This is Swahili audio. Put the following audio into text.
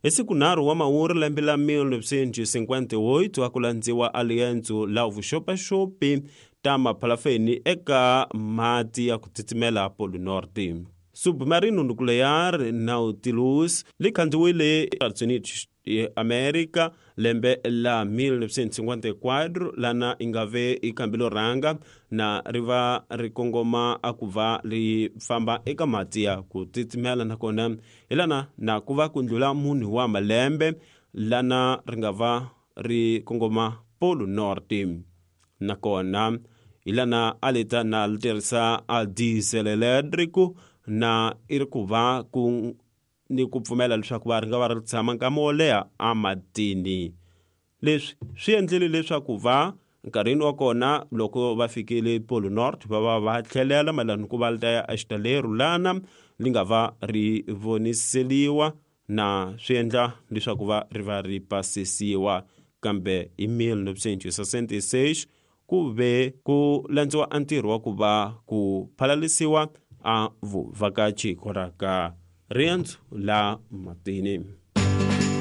Hi siku 9 wa Mhawuri lembe la 1958 a ku landziwa aliyendzo la vuxopaxopi ta maphalafeni eka mati ya ku tititimela Polo Norte. Submarino nuclear Nautilus li khandziwile eStats Unidos America lembe la 1954 lana ingave ikambilo ranga na riva rikongoma akuva li famba eka mati ya ku titimela nakona ilana na kuva kundlula munhu wa malembe lana ringava rikongoma Polo Norte nakona ilana alita na litirisa a diesel electric na iri kuva ku ni ku pfumela leswaku va ringa va ri tshama nkama wo leha ematini. Leswi swi endlile leswaku va nkarhini wa kona loko va fikile Polo Norte va tlhelela malani ku va lita ya exitaleru lana li nga va ri voniseliwa na swi endla leswaku va ri pasisiwa kambe hi 1966 ku ve ku landziwa a ntirho wa ku va ku phalalisiwa a vuvakachi koraka riendzo la matini.